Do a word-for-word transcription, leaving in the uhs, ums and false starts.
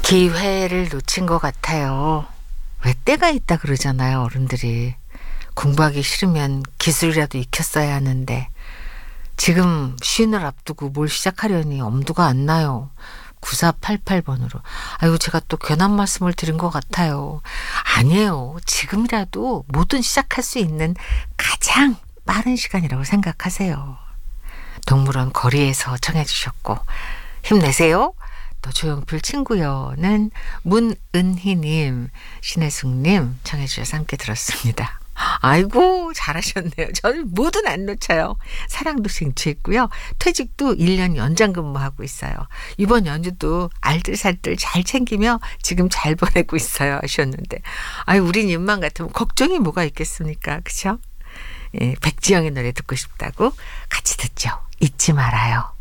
기회를 놓친 것 같아요. 왜 때가 있다 그러잖아요, 어른들이. 공부하기 싫으면 기술이라도 익혔어야 하는데 지금 쉰을 앞두고 뭘 시작하려니 엄두가 안 나요. 구사팔팔 번으로. 아이고, 제가 또 괜한 말씀을 드린 것 같아요. 아니에요. 지금이라도 뭐든 시작할 수 있는 가장 빠른 시간이라고 생각하세요. 동물원 거리에서 청해 주셨고, 힘내세요. 또 조용필 친구여는 문은희님, 신혜숙님 청해 주셔서 함께 들었습니다. 아이고, 잘하셨네요. 저는 뭐든 안 놓쳐요. 사랑도 쟁취했고요. 퇴직도 일 년 연장 근무하고 있어요. 이번 연휴도 알뜰살뜰 잘 챙기며 지금 잘 보내고 있어요 하셨는데, 아이, 우린 입만 같으면 걱정이 뭐가 있겠습니까? 그렇죠? 예, 백지영의 노래 듣고 싶다고 같이 듣죠. 잊지 말아요.